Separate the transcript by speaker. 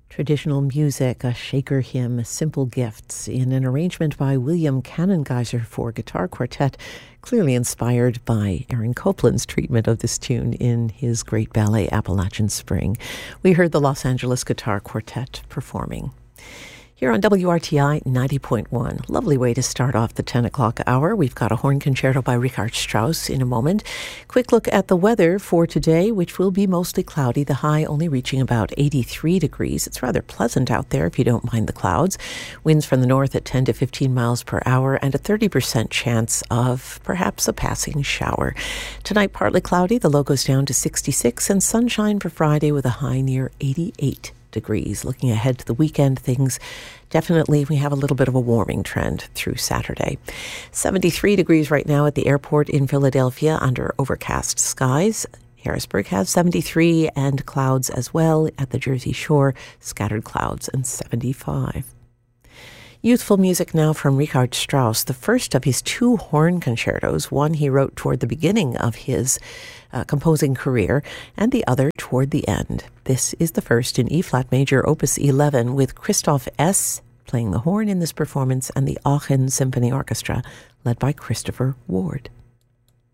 Speaker 1: Traditional music, a Shaker hymn, Simple Gifts, in an arrangement by William Cannongeiser for guitar quartet, clearly inspired by Aaron Copland's treatment of this tune in his great ballet Appalachian Spring. We heard the Los Angeles Guitar Quartet performing. Here on WRTI 90.1. Lovely way to start off the 10 o'clock hour. We've got a horn concerto by Richard Strauss in a moment. Quick look at the weather for today, which will be mostly cloudy. The high only reaching about 83 degrees. It's rather pleasant out there if you don't mind the clouds. Winds from the north at 10 to 15 miles per hour and a 30% chance of perhaps a passing shower. Tonight, partly cloudy. The low goes down to 66 and sunshine for Friday with a high near 88 degrees. Looking ahead to the weekend, things definitely, we have a little bit of a warming trend through Saturday. 73 degrees right now at the airport in Philadelphia under overcast skies. Harrisburg has 73 and clouds as well. At the Jersey Shore, scattered clouds and 75. Youthful music now from Richard Strauss, the first of his two horn concertos, one he wrote toward the beginning of his composing career, and the other toward the end. This is the first in E-flat major, opus 11, with Christoph S. playing the horn in this performance and the Aachen Symphony Orchestra, led by Christopher Ward.